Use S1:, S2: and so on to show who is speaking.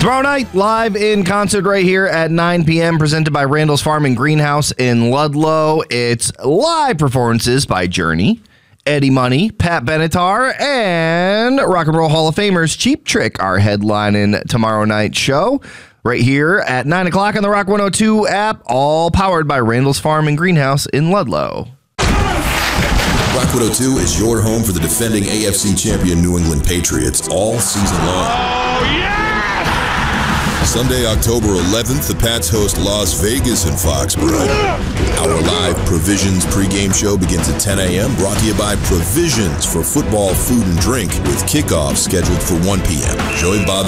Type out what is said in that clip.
S1: Tomorrow night, live in concert right here at 9 p.m., presented by Randall's Farm and Greenhouse in Ludlow. It's live performances by Journey, Eddie Money, Pat Benatar, and Rock and Roll Hall of Famers Cheap Trick are headlining tomorrow night's show right here at 9 o'clock on the Rock 102 app, all powered by Randall's Farm and Greenhouse in Ludlow.
S2: Rock 102 is your home for the defending AFC champion New England Patriots all season long.
S3: Oh, yeah!
S2: Sunday, October 11th, the Pats host Las Vegas in Foxborough. Our live Provisions pregame show begins at 10 a.m., brought to you by Provisions for football, food, and drink, with kickoff scheduled for 1 p.m. Join Bob